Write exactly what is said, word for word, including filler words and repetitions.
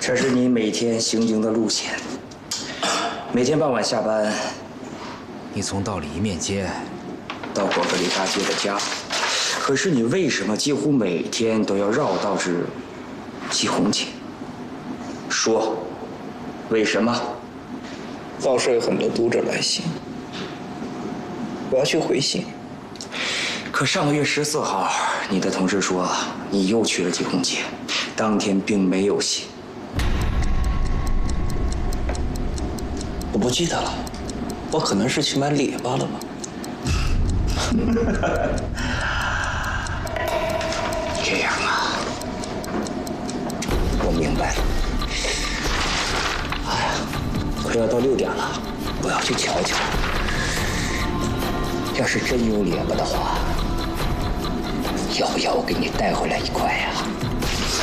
这是你每天行经的路线。每天傍晚下班，你从道里一面街到广德里大街的家。可是你为什么几乎每天都要绕道至季红街？说，为什么？ 报社有很多读者来信，我要去回信。 可上个月十四号，你的同事说你又去了季红街，当天并没有信。 我不记得了，我可能是去买列巴了吧。 这样啊，我明白了。哎呀，快要到六点了，我要去瞧瞧。要是真有列巴的话，要不要我给你带回来一块呀？